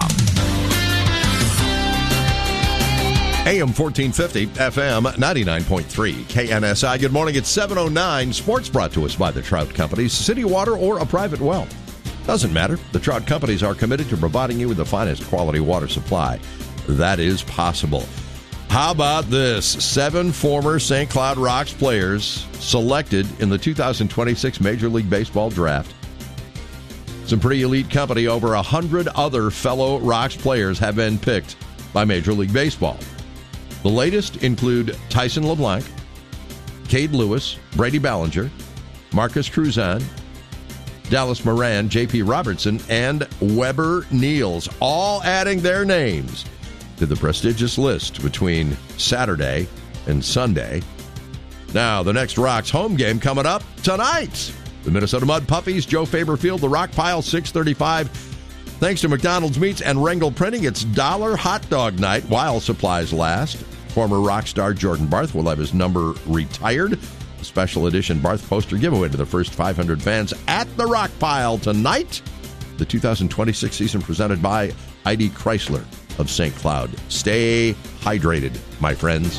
A M fourteen fifty, F M ninety-nine point three, K N S I. Good morning. It's seven oh nine. Sports brought to us by the Trout Companies. City water or a private well. Doesn't matter. The Trout Companies are committed to providing you with the finest quality water supply. That is possible. How about this? Seven former Saint Cloud Rocks players selected in the two thousand twenty-six Major League Baseball draft. Some pretty elite company. Over one hundred other fellow Rocks players have been picked by Major League Baseball. The latest include Tyson LeBlanc, Cade Lewis, Brady Ballinger, Marcus Cruzan, Dallas Moran, J P Robertson, and Weber Niels, all adding their names to the prestigious list between Saturday and Sunday. Now, the next Rocks home game coming up tonight. The Minnesota Mud Puppies, Joe Faber Field, the Rock Pile, six thirty-five. Thanks to McDonald's Meats and Rengel Printing, it's Dollar Hot Dog Night while supplies last. Former rock star Jordan Barth will have his number retired. A special edition Barth poster giveaway to the first five hundred fans at the Rock Pile tonight. The two thousand twenty-six season presented by I D Chrysler of Saint Cloud. Stay hydrated, my friends.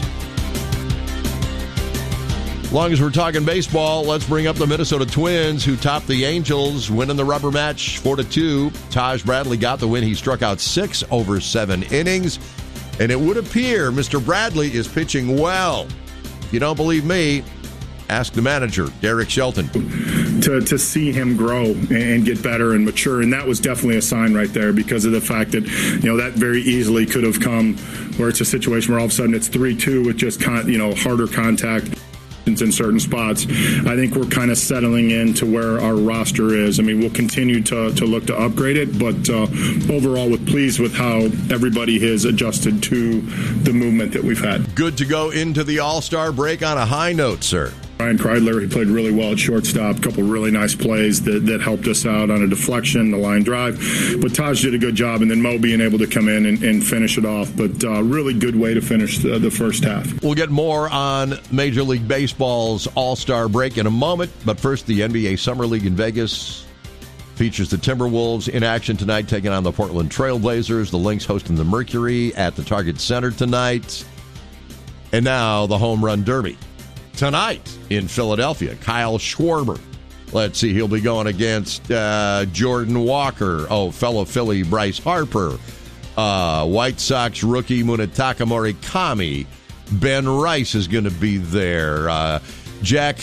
As long as we're talking baseball, let's bring up the Minnesota Twins, who topped the Angels, winning the rubber match four to two. Taj Bradley got the win. He struck out six over seven innings. And it would appear Mister Bradley is pitching well. If you don't believe me, ask the manager, Derek Shelton. To, to see him grow and get better and mature, and that was definitely a sign right there, because of the fact that, you know, that very easily could have come where it's a situation where all of a sudden it's three two with just, con- you know, harder contact in certain spots. I think we're kind of settling into where our roster is. I mean, we'll continue to, to look to upgrade it, but uh, overall, we're pleased with how everybody has adjusted to the movement that we've had. Good to go into the All-Star break on a high note, sir. Ryan Kreidler, he played really well at shortstop. A couple really nice plays that, that helped us out on a deflection, the line drive. But Taj did a good job, and then Mo being able to come in and, and finish it off. But uh, really good way to finish the, the first half. We'll get more on Major League Baseball's All-Star break in a moment. But first, the N B A Summer League in Vegas features the Timberwolves in action tonight, taking on the Portland Trail Blazers. The Lynx hosting the Mercury at the Target Center tonight. And now the Home Run Derby. Tonight in Philadelphia, Kyle Schwarber. Let's see, he'll be going against uh, Jordan Walker. Oh, fellow Philly Bryce Harper. Uh, White Sox rookie Munetaka Morikami. Ben Rice is going to be there. Uh, Jack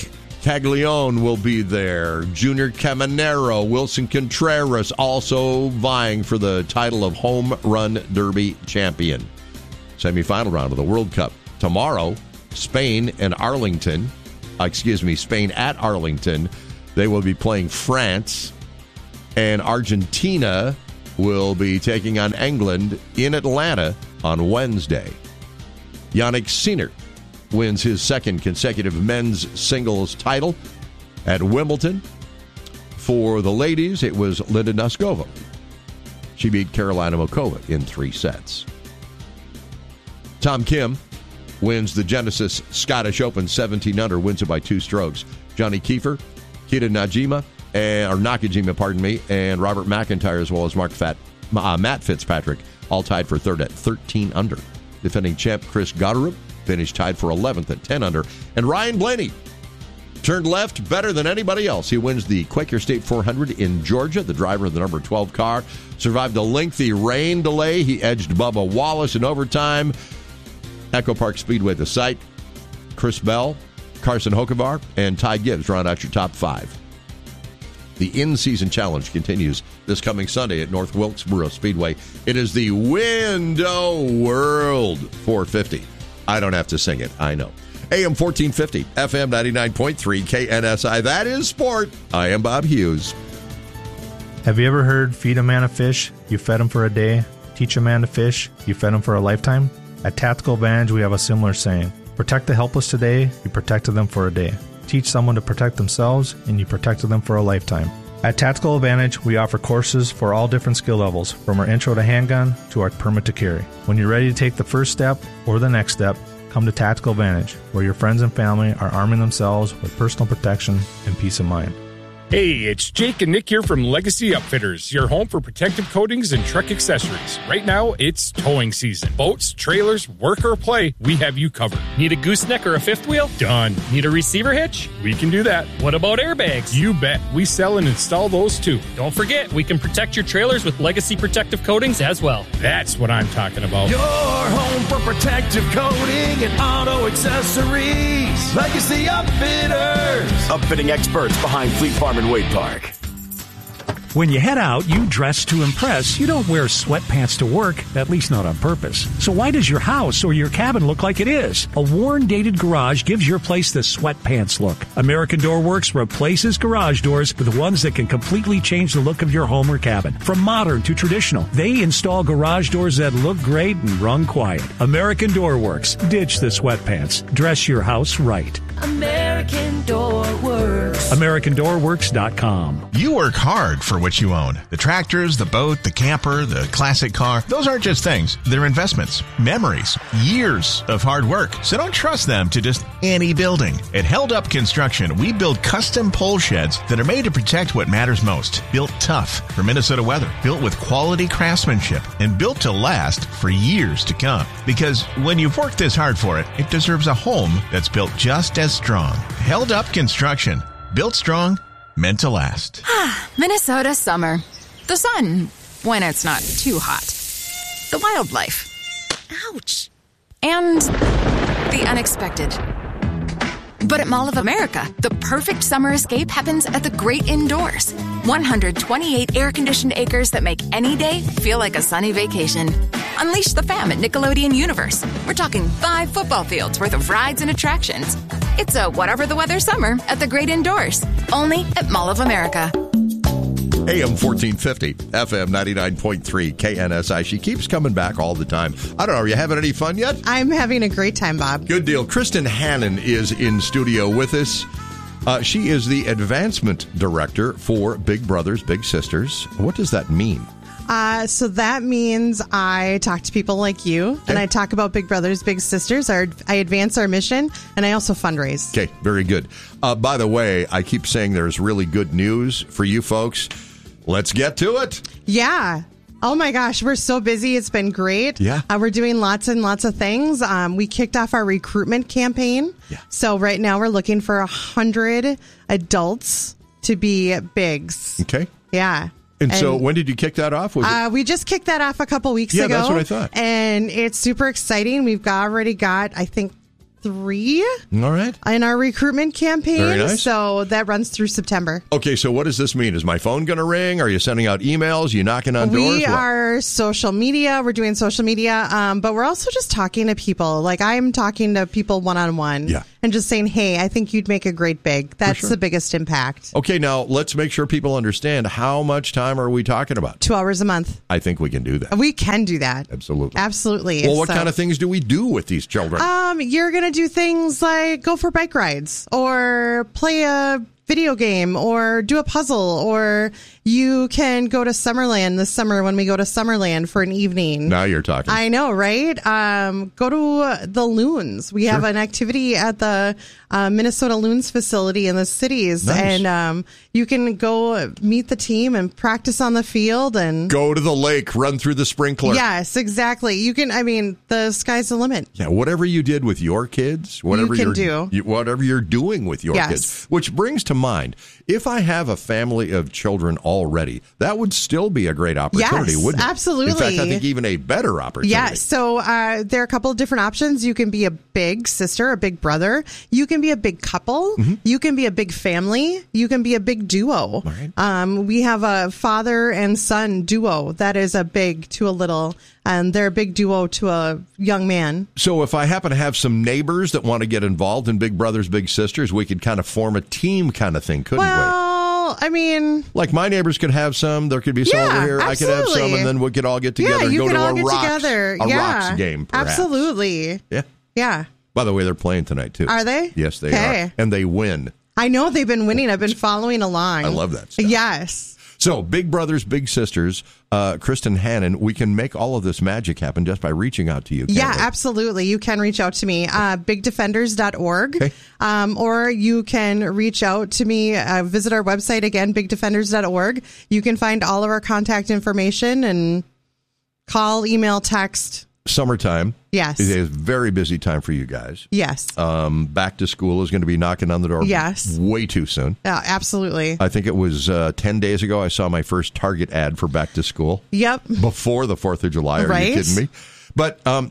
Caglione will be there. Junior Caminero, Wilson Contreras also vying for the title of Home Run Derby champion. Semifinal round of the World Cup. Tomorrow, Spain and Arlington, uh, excuse me, Spain at Arlington. They will be playing France. And Argentina will be taking on England in Atlanta on Wednesday. Jannik Sinner wins his second consecutive men's singles title at Wimbledon. For the ladies, it was Linda Noskova. She beat Karolina Muchova in three sets. Tom Kim wins the Genesis Scottish Open seventeen under, wins it by two strokes. Johnny Kiefer, Kita Najima, and, or Nakajima, pardon me, and Robert McIntyre, as well as Mark Fat, uh, Matt Fitzpatrick, all tied for third at thirteen under. Defending champ Chris Gotterup finished tied for eleventh at ten under. And Ryan Blaney turned left better than anybody else. He wins the Quaker State four hundred in Georgia. The driver of the number twelve car survived a lengthy rain delay. He edged Bubba Wallace in overtime. Echo Park Speedway, the site. Chris Bell, Carson Hocevar, and Ty Gibbs round out your top five. The in-season challenge continues this coming Sunday at North Wilkesboro Speedway. It is the Window World four fifty. I don't have to sing it, I know. A M fourteen fifty, F M ninety-nine point three, K N S I. That is sport. I am Bob Hughes. Have you ever heard, feed a man a fish, you fed him for a day? Teach a man to fish, you fed him for a lifetime? At Tactical Advantage, we have a similar saying. Protect the helpless today, you protected them for a day. Teach someone to protect themselves, and you protected them for a lifetime. At Tactical Advantage, we offer courses for all different skill levels, from our intro to handgun to our permit to carry. When you're ready to take the first step or the next step, come to Tactical Advantage, where your friends and family are arming themselves with personal protection and peace of mind. Hey, it's Jake and Nick here from Legacy Upfitters, your home for protective coatings and truck accessories. Right now, it's towing season. Boats, trailers, work or play, we have you covered. Need a gooseneck or a fifth wheel? Done. Need a receiver hitch? We can do that. What about airbags? You bet. We sell and install those too. Don't forget, we can protect your trailers with Legacy protective coatings as well. That's what I'm talking about. Your home for protective coating and auto accessories. Legacy Upfitters. Upfitting experts behind Fleet Farm and Wade Park. When you head out, you dress to impress. You don't wear sweatpants to work, at least not on purpose. So why does your house or your cabin look like it is? A worn, dated garage gives your place the sweatpants look. American Door Works replaces garage doors with ones that can completely change the look of your home or cabin. From modern to traditional, they install garage doors that look great and run quiet. American Door Works. Ditch the sweatpants. Dress your house right. American Door Works. American Door Works dot com. You work hard for what you own. The tractors, the boat, the camper, the classic car. Those aren't just things. They're investments, memories, years of hard work. So don't trust them to just any building. At Held Up Construction, we build custom pole sheds that are made to protect what matters most. Built tough for Minnesota weather. Built with quality craftsmanship and built to last for years to come. Because when you've worked this hard for it, it deserves a home that's built just as strong. Held Up Construction. Built strong, meant to last. Minnesota summer. The sun, when it's not too hot. The wildlife. Ouch. And the unexpected. But at Mall of America, the perfect summer escape happens at the great indoors. one hundred twenty-eight air-conditioned acres that make any day feel like a sunny vacation. Unleash the fam at Nickelodeon Universe. We're talking five football fields worth of rides and attractions. It's a whatever the weather summer at the great indoors. Only at Mall of America. A M fourteen fifty, F M ninety-nine point three, K N S I. She keeps coming back all the time. I don't know, are you having any fun yet? I'm having a great time, Bob. Good deal. Kristen Hannon is in studio with us. Uh, she is the advancement director for Big Brothers Big Sisters. What does that mean? Uh, so that means I talk to people like you, okay. and I talk about Big Brothers Big Sisters. Our, I advance our mission, and I also fundraise. Okay, very good. Uh, by the way, I keep saying there's really good news for you folks. Let's get to it. Yeah. Oh my gosh, we're so busy. It's been great. Yeah. Uh, we're doing lots and lots of things. Um, we kicked off our recruitment campaign. Yeah. So right now we're looking for one hundred adults to be bigs. Okay. Yeah. And, and so when did you kick that off? Was uh, it? We just kicked that off a couple weeks yeah, ago. Yeah, that's what I thought. And it's super exciting. We've got, already got, I think, three. All right. In our recruitment campaign. Very nice. So that runs through September. Okay, so what does this mean? Is my phone going to ring? Are you sending out emails? Are you knocking on doors? We What? are social media. We're doing social media, um, but we're also just talking to people. Like I'm talking to people one-on-one Yeah. and just saying, hey, I think you'd make a great big. That's sure. the biggest impact. Okay, now let's make sure people understand how much time are we talking about? Two hours a month. I think we can do that. We can do that. Absolutely. Absolutely. Well, what So- kind of things do we do with these children? Um, you're going to do things like go for bike rides or play a video game or do a puzzle, or you can go to Summerland this summer when we go to Summerland for an evening. Now you're talking. I know, right? Um, go to uh, the Loons. We have Sure. an activity at the uh, Minnesota Loons facility in the cities, Nice. and um, you can go meet the team and practice on the field and Go to the lake, run through the sprinkler. Yes, exactly. You can. I mean, the sky's the limit. Yeah, whatever you did with your kids, whatever can you're do. you- whatever you're doing with your Yes. kids, which brings to mind, if I have a family of children already, that would still be a great opportunity, Yes, wouldn't it? absolutely. In fact, I think even a better opportunity. Yes. So uh, there are a couple of different options. You can be a big sister, a big brother. You can be a big couple. Mm-hmm. You can be a big family. You can be a big duo. Um, we have a father and son duo that is a big to a little, and they're a big duo to a young man. So if I happen to have some neighbors that want to get involved in Big Brothers Big Sisters, we could kind of form a team kind of thing, couldn't we? Well, I mean, Like my neighbors could have some, there could be some Yeah, over here, I could have some, absolutely. and then we could all get together yeah, and you go can to all a get rocks, together. a yeah, rocks game, perhaps. absolutely. Yeah. Yeah. By the way, they're playing tonight too. Are they? Yes, they Okay. are, and they win. I know they've been winning. I've been following along. I love that stuff. Yes. So, Big Brothers, Big Sisters, uh, Kristen Hannon, we can make all of this magic happen just by reaching out to you. can't Yeah, we? absolutely. You can reach out to me, uh, big defenders dot org, Okay. um, or you can reach out to me, uh, visit our website again, big defenders dot org. You can find all of our contact information and call, email, text. Summertime. Yes. It is a very busy time for you guys. Yes. Um, back to school is going to be knocking on the door Yes. way too soon. Yeah, absolutely. I think it was uh, ten days ago I saw my first Target ad for back to school. Yep. Before the fourth of July. Are Right? you kidding me? But um,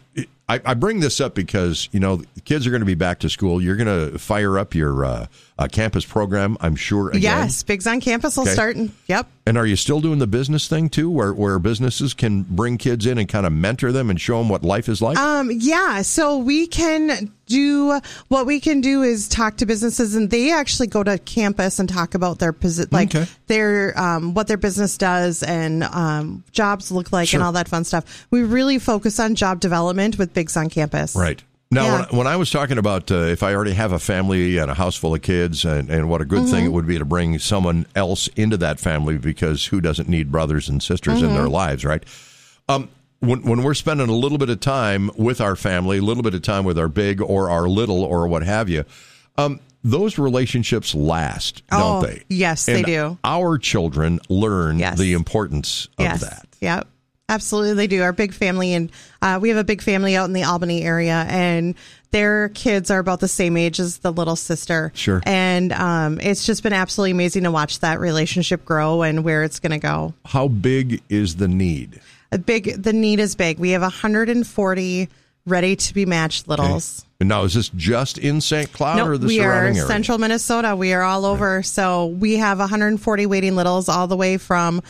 I, I bring this up because, you know, the kids are going to be back to school. You're going to fire up your uh, uh, campus program, I'm sure, again. Yes. Bigs on Campus will Okay. start. In, yep. And are you still doing the business thing, too, where, where businesses can bring kids in and kind of mentor them and show them what life is like? Um, yeah, so we can do what we can do is talk to businesses, and they actually go to campus and talk about their posi- like Okay. their um, what their business does and um, jobs look like Sure. and all that fun stuff. We really focus on job development with Bigs on Campus. Right. Now, Yeah. when, when I was talking about uh, if I already have a family and a house full of kids, and, and what a good Mm-hmm. thing it would be to bring someone else into that family, because who doesn't need brothers and sisters in Mm-hmm. their lives, right? Um, when, when we're spending a little bit of time with our family, a little bit of time with our big or our little or what have you, um, those relationships last, Oh, don't they? yes, they And do. Our children learn Yes. the importance of Yes. that. Yep. Absolutely, they do. Our big family, and uh, we have a big family out in the Albany area, and their kids are about the same age as the little sister. Sure. And um, it's just been absolutely amazing to watch that relationship grow and where it's going to go. How big is the need? A big, the need is big. We have one hundred forty ready to be matched littles. And now, is this just in Saint Cloud No, or the we are surrounding area? central Minnesota. We are all over. So we have one hundred forty waiting littles all the way from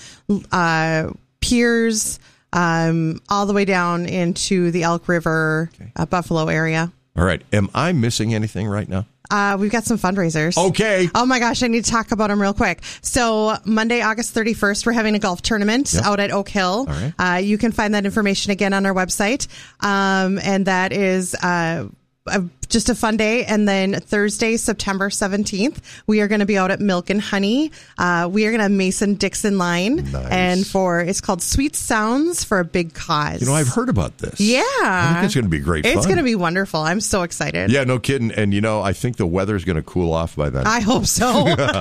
uh, Piers um, all the way down into the Elk River, uh, Buffalo area. All right. Am I missing anything right now? Uh, we've got some fundraisers. Okay. Oh my gosh, I need to talk about them real quick. So Monday, August thirty-first, we're having a golf tournament Yep. out at Oak Hill. All right. Uh, you can find that information again on our website. Um, and that is uh, a, just a fun day. And then Thursday, September seventeenth, we are going to be out at Milk and Honey. Uh, we are going to have Mason Dixon line. Nice. And for, it's called Sweet Sounds for a Big Cause. You know, I've heard about this. Yeah. I think it's going to be great It's fun. going to be wonderful. I'm so excited. Yeah, no kidding. And, you know, I think the weather's going to cool off by then. I hope so.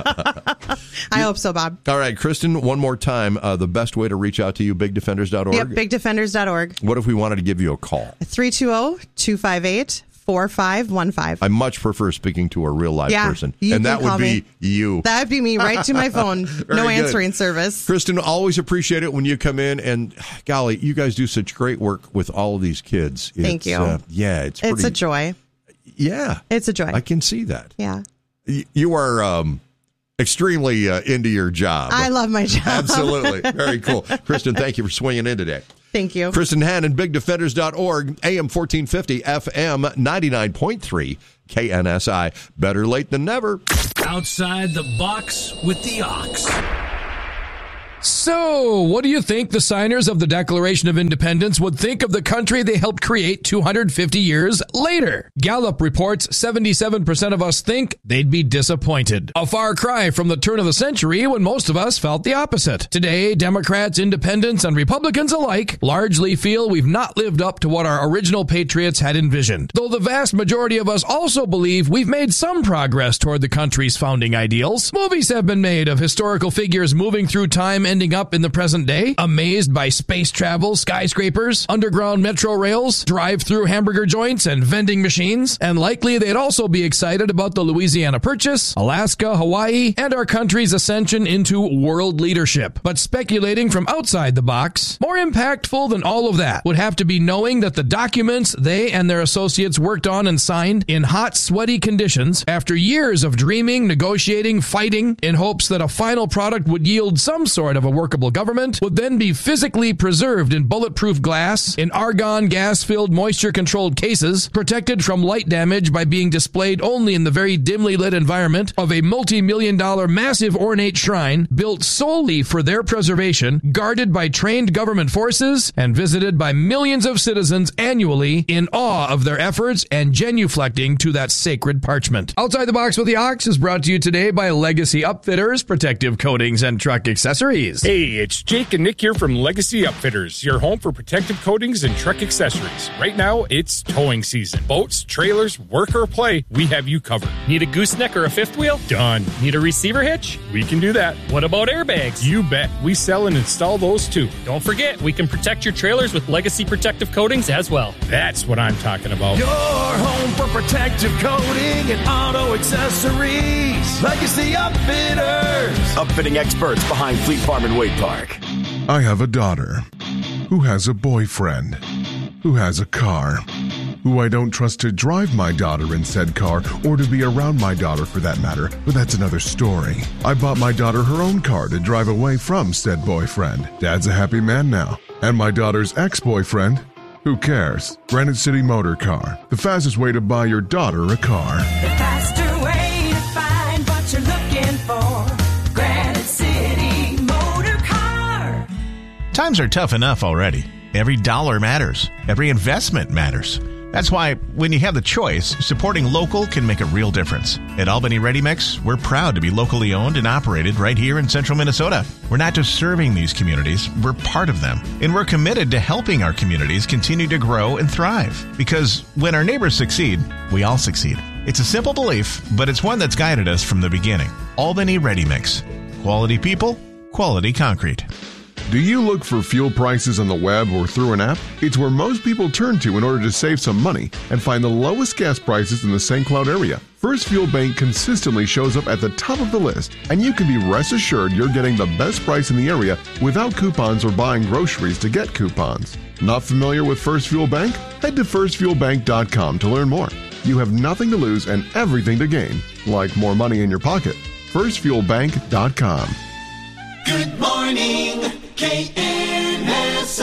I hope so, Bob. All right, Kristen, one more time, uh, the best way to reach out to you, big defenders dot org. Yep, big defenders dot org. What if we wanted to give you a call? three two zero, two five eight, four five one five. I much prefer speaking to a real live Yeah, person. you And can that would call be me. you. That would be me right to my phone. Very No good. answering service. Kristen, always appreciate it when you come in. And golly, you guys do such great work with all of these kids. Thank It's, you. Uh, yeah, it's pretty, It's a joy. Yeah. It's a joy. I can see that. Yeah. Y- You are um, extremely uh, into your job. I love my job. Absolutely. Very cool. Kristen, thank you for swinging in today. Thank you. Kristen Hannon, big defenders dot org, A M fourteen fifty, F M ninety-nine point three, K N S I. Better late than never. Outside the box with the Ox. So, what do you think the signers of the Declaration of Independence would think of the country they helped create two hundred fifty years later? Gallup reports seventy-seven percent of us think they'd be disappointed. A far cry from the turn of the century when most of us felt the opposite. Today, Democrats, independents, and Republicans alike largely feel we've not lived up to what our original patriots had envisioned. Though the vast majority of us also believe we've made some progress toward the country's founding ideals. Movies have been made of historical figures moving through time, ending up in the present day, amazed by space travel, skyscrapers, underground metro rails, drive-through hamburger joints, and vending machines. And likely they'd also be excited about the Louisiana Purchase, Alaska, Hawaii, and our country's ascension into world leadership. But speculating from outside the box, more impactful than all of that would have to be knowing that the documents they and their associates worked on and signed in hot, sweaty conditions after years of dreaming, negotiating, fighting in hopes that a final product would yield some sort of a workable government would then be physically preserved in bulletproof glass, in argon gas-filled moisture-controlled cases, protected from light damage by being displayed only in the very dimly lit environment of a multi-million dollar massive ornate shrine built solely for their preservation, guarded by trained government forces, and visited by millions of citizens annually in awe of their efforts and genuflecting to that sacred parchment. Outside the Box with the Ox is brought to you today by Legacy Upfitters, protective coatings, and truck accessories. Hey, it's Jake and Nick here from Legacy Upfitters, your home for protective coatings and truck accessories. Right now, it's towing season. Boats, trailers, work or play, we have you covered. Need a gooseneck or a fifth wheel? Done. Need a receiver hitch? We can do that. What about airbags? You bet. We sell and install those too. Don't forget, we can protect your trailers with Legacy protective coatings as well. That's what I'm talking about. Your home for protective coating and auto accessories. Legacy Upfitters. Upfitting experts behind Fleet Farm and Wade Park. I have a daughter who has a boyfriend who has a car who I don't trust to drive my daughter in said car or to be around my daughter for that matter, but that's another story. I bought my daughter her own car to drive away from said boyfriend. Dad's a happy man now. And my daughter's ex-boyfriend, who cares? Granite City Motor Car, the fastest way to buy your daughter a car. The faster way to find what you're looking for. Granite City Motor Car. Times are tough enough already. Every dollar matters. Every investment matters. That's why when you have the choice, supporting local can make a real difference. At Albany Ready Mix, we're proud to be locally owned and operated right here in central Minnesota. We're not just serving these communities, we're part of them. And we're committed to helping our communities continue to grow and thrive. Because when our neighbors succeed, we all succeed. It's a simple belief, but it's one that's guided us from the beginning. Albany Ready Mix. Quality people, quality concrete. Do you look for fuel prices on the web or through an app? It's where most people turn to in order to save some money and find the lowest gas prices in the Saint Cloud area. First Fuel Bank consistently shows up at the top of the list, and you can be rest assured you're getting the best price in the area without coupons or buying groceries to get coupons. Not familiar with First Fuel Bank? Head to first fuel bank dot com to learn more. You have nothing to lose and everything to gain, like more money in your pocket. first fuel bank dot com. Good morning, K N S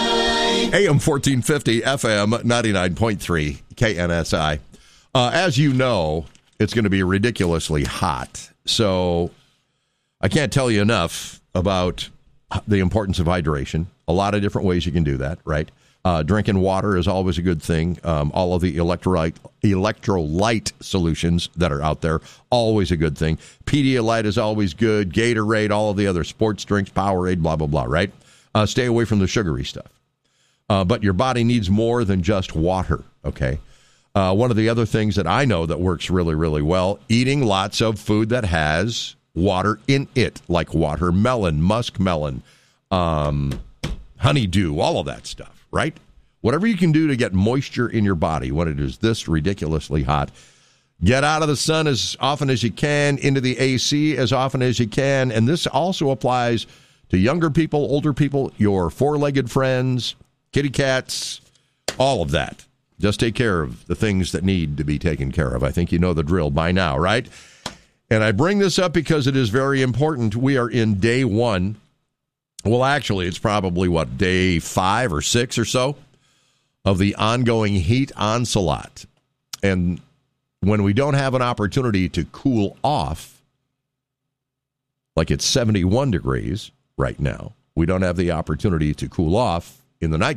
I. A M fourteen fifty, F M ninety-nine point three, K N S I. Uh, as you know, it's going to be ridiculously hot. So I can't tell you enough about the importance of hydration. A lot of different ways you can do that, right? Uh, drinking water is always a good thing. Um, all of the electrolyte electrolyte solutions that are out there, always a good thing. Pedialyte is always good. Gatorade, all of the other sports drinks, Powerade, blah, blah, blah, right? Uh, stay away from the sugary stuff. Uh, but your body needs more than just water, okay? Uh, one of the other things that I know that works really, really well, eating lots of food that has water in it, like watermelon, muskmelon, um, honeydew, all of that stuff. Right? Whatever you can do to get moisture in your body when it is this ridiculously hot. Get out of the sun as often as you can, into the A C as often as you can. And this also applies to younger people, older people, your four-legged friends, kitty cats, all of that. Just take care of the things that need to be taken care of. I think you know the drill by now, right? And I bring this up because it is very important. We are in day one. Well, actually, it's probably, what, day five or six or so of the ongoing heat onslaught. And when we don't have an opportunity to cool off, like it's seventy-one degrees right now, we don't have the opportunity to cool off in the night.